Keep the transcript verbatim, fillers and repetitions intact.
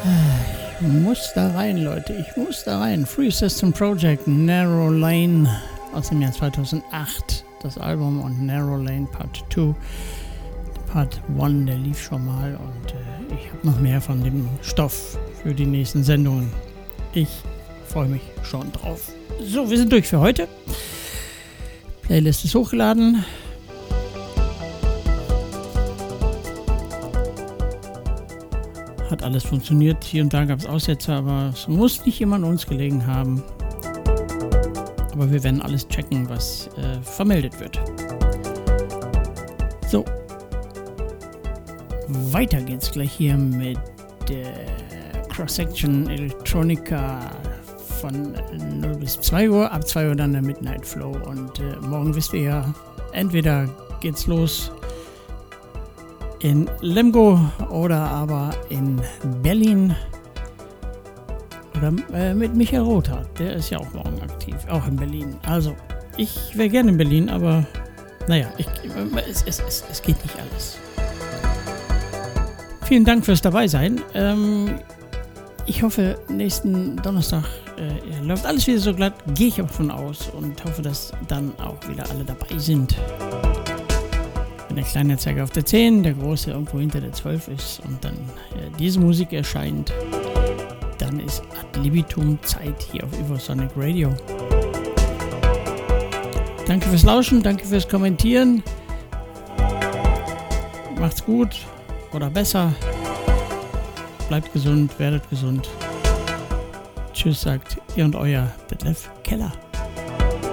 Ich muss da rein, Leute. Ich muss da rein. Free System Project, Narrow Lane aus dem Jahr zweitausendacht. Das Album und Narrow Lane Part zwei. Part eins, der lief schon mal und äh, ich habe noch mehr von dem Stoff für die nächsten Sendungen. Ich freue mich schon drauf. So, wir sind durch für heute. Playlist ist hochgeladen. Hat alles funktioniert. Hier und da gab es Aussetzer, aber es muss nicht immer an uns gelegen haben. Aber wir werden alles checken, was äh, vermeldet wird. So. Weiter geht's gleich hier mit äh, Cross-Section Electronica von null bis zwei Uhr. Ab zwei Uhr dann der Midnight Flow. Und äh, morgen wisst ihr ja, entweder geht's los in Lemgo oder aber in Berlin oder äh, mit Michael Rother, der ist ja auch morgen aktiv, auch in Berlin. Also, ich wäre gerne in Berlin, aber naja, ich, es, es, es, es geht nicht alles. Vielen Dank fürs Dabeisein. Ähm, ich hoffe, nächsten Donnerstag äh, läuft alles wieder so glatt, gehe ich aber von aus und hoffe, dass dann auch wieder alle dabei sind. Wenn der kleine Zeiger auf der zehn, der große irgendwo hinter der zwölf ist und dann äh, diese Musik erscheint, dann ist ad libitum Zeit hier auf Evosonic Radio. Danke fürs Lauschen, danke fürs Kommentieren. Macht's gut oder besser. Bleibt gesund, werdet gesund. Tschüss, sagt ihr und euer Detlef Keller.